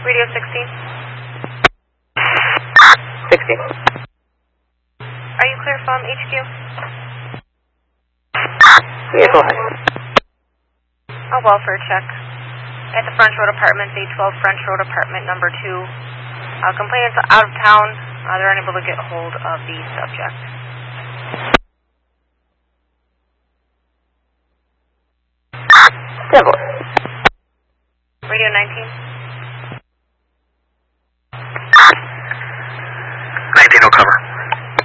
Radio 16. 16. Are you clear from HQ? Yeah, go ahead. A welfare check at the French Road Apartments, 812 French Road Apartment number 2. Complainant's out of town. They're unable to get hold of the subject. Yeah, boy. Radio 19.